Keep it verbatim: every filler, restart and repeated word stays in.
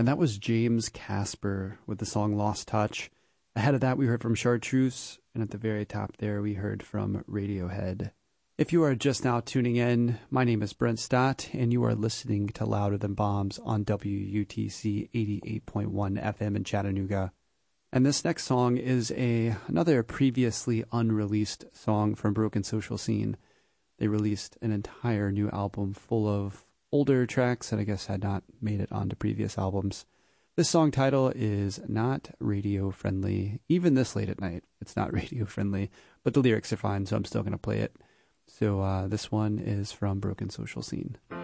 And that was James Casper with the song Lost Touch. Ahead of that, we heard from Chartreuse, and at the very top there, we heard from Radiohead. If you are just now tuning in, my name is Brent Stott, and you are listening to Louder Than Bombs on W U T C eighty-eight point one F M in Chattanooga. And this next song is a another previously unreleased song from Broken Social Scene. They released an entire new album full of older tracks that I guess had not made it onto previous albums. This song title is not radio friendly. Even this late at night, it's not radio friendly, but the lyrics are fine, so I'm still going to play it. So uh, this one is from Broken Social Scene.